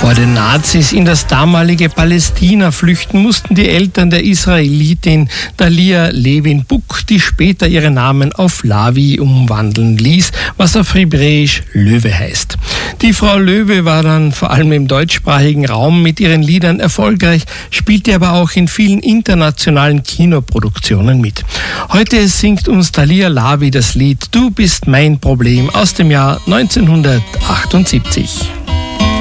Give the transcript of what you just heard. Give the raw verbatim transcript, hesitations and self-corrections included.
Vor den Nazis in das damalige Palästina flüchten mussten die Eltern der Israelitin Dalia Levin-Buck, die später ihren Namen auf Lavi umwandeln ließ, was auf Hebräisch Löwe heißt. Die Frau Löwe war dann vor allem im deutschsprachigen Raum mit ihren Liedern erfolgreich, spielte aber auch in vielen internationalen Kinoproduktionen mit. Heute singt uns Dalia Lavi das Lied Du bist mein Problem aus dem Jahr neunzehnhundertachtundsiebzig.